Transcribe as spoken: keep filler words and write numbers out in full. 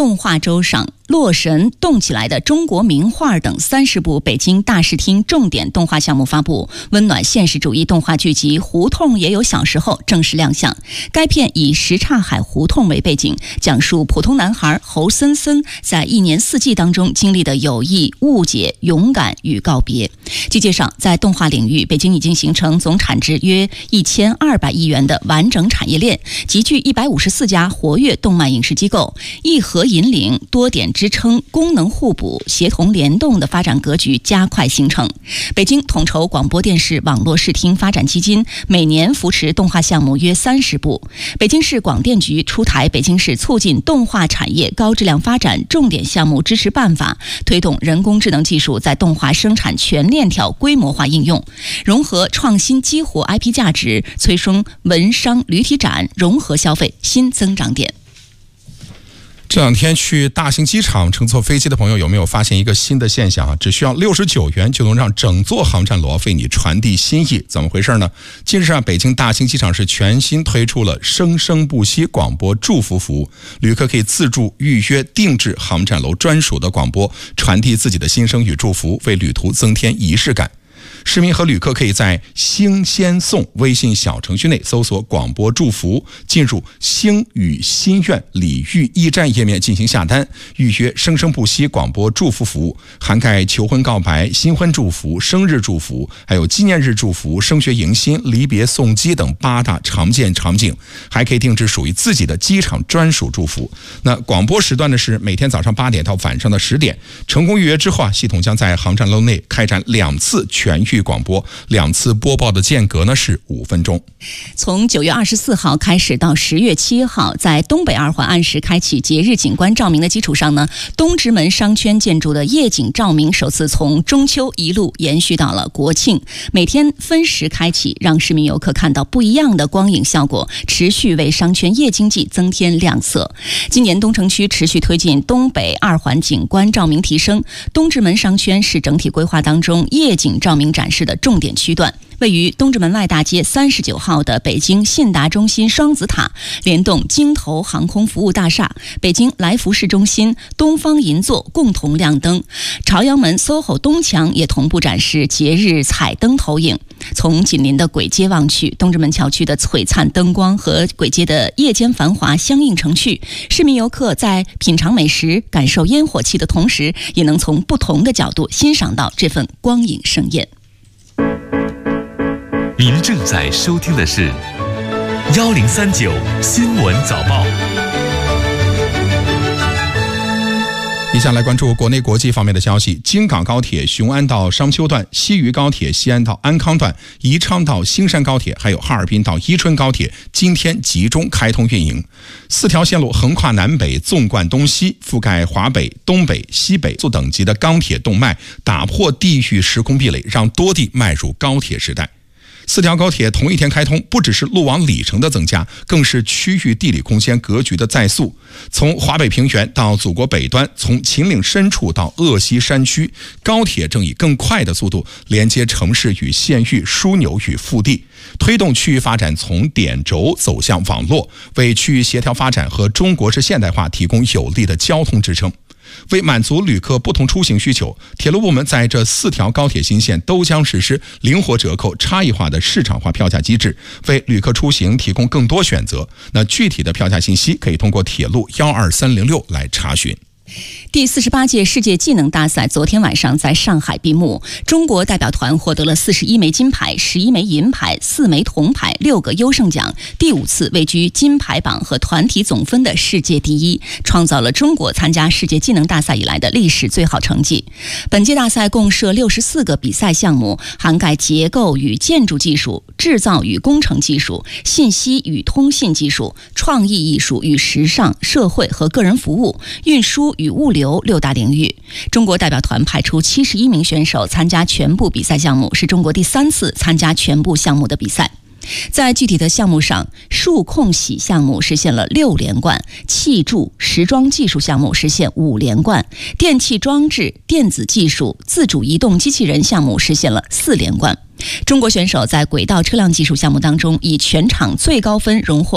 动画周上，洛神、动起来的中国名画等三十部北京大视听重点动画项目发布，温暖现实主义动画剧集《胡同也有小时候》正式亮相。该片以什刹海胡同为背景，讲述普通男孩侯森森在一年四季当中经历的友谊、误解、勇敢与告别。据介绍，在动画领域，北京已经形成总产值约一千二百亿元的完整产业链，集聚一百五十四家活跃动漫影视机构，一核引领、多点支撑、功能互补、协同联动的发展格局加快形成。北京统筹广播电视网络视听发展基金每年扶持动画项目约三十部。北京市广电局出台《北京市促进动画产业高质量发展重点项目支持办法》，推动人工智能技术在动画生产全链条规模化应用，融合创新激活 I P 价值，催生文商旅体展融合消费新增长点。 这两天去大型机场乘坐飞机的朋友有没有发现一个新的现象啊？只需要六十九元就能让整座航站楼为你传递心意，怎么回事呢？近日啊，北京大兴机场是全新推出了生生不息广播祝福服务，旅客可以自助预约定制航站楼专属的广播，传递自己的心声与祝福，为旅途增添仪式感。市民和旅客可以在星先送微信小程序内搜索广播祝福，进入星与心愿礼遇驿站页面进行下单，预约生生不息广播祝福服务，涵盖求婚告白、新婚祝福、生日祝福，还有纪念日祝福、升学迎新、离别送机等八大常见场景，还可以定制属于自己的机场专属祝福。那广播时段呢是每天早上八点到晚上的十点，成功预约之后啊，系统将在航站楼内开展两次全域广播，两次播报的间隔呢是五分钟。 从九月二十四号开始到十月七号，在东北二环按时开启节日景观照明的基础上呢，东直门商圈建筑的夜景照明首次从中秋一路延续到了国庆，每天分时开启，让市民游客看到不一样的光影效果，持续为商圈夜经济增添亮色。今年东城区持续推进东北二环景观照明提升，东直门商圈是整体规划当中夜景照明展示的重点区段。位于东直门外大街三十九号的北京信达中心双子塔，联动京投航空服务大厦、北京来福市中心、东方银座共同亮灯。朝阳门 S O H O 东墙也同步展示节日彩灯投影。从紧邻的簋街望去，东直门桥区的璀璨灯光和簋街的夜间繁华相映成趣。市民游客在品尝美食、感受烟火气的同时，也能从不同的角度欣赏到这份光影盛宴。 您正在收听的是幺零三九新闻早报。 接下来关注国内国际方面的消息。京港高铁雄安到商丘段、西渝高铁西安到安康段、宜昌到兴山高铁，还有哈尔滨到伊春高铁今天集中开通运营。四条线路横跨南北，纵贯东西，覆盖华北、东北、西北等级的钢铁动脉，打破地域时空壁垒，让多地迈入高铁时代。四条高铁同一天开通，不只是路网里程的增加，更是区域地理空间格局的再塑。从华北平原到祖国北端，从秦岭深处到鄂西山区，高铁正以更快的速度连接城市与县域、枢纽与腹地，推动区域发展从点轴走向网络，为区域协调发展和中国式现代化提供有力的交通支撑。为满足旅客不同出行需求，铁路部门在这四条高铁新线都将实施灵活折扣、差异化的市场化票价机制，为旅客出行提供更多选择。那具体的票价信息可以通过铁路幺二三零六来查询。 第四十八届世界技能大赛昨天晚上在上海闭幕，中国代表团获得了四十一枚金牌、十一枚银牌、四枚铜牌、六个优胜奖，第五次位居金牌榜和团体总分的世界第一，创造了中国参加世界技能大赛以来的历史最好成绩。本届大赛共设六十四个比赛项目，涵盖结构与建筑技术、制造与工程技术、信息与通信技术、创意艺术与时尚、社会和个人服务、运输与物流六大领域。中国代表团派出七十一名选手参加全部比赛项目，是中国第三次参加全部项目的比赛。在具体的项目上，数控洗项目实现了六连冠，气柱时装技术项目实现五连冠，电气装置、电子技术、自主移动机器人项目实现了四连冠。中国选手在轨道车辆技术项目当中，以全场最高分荣获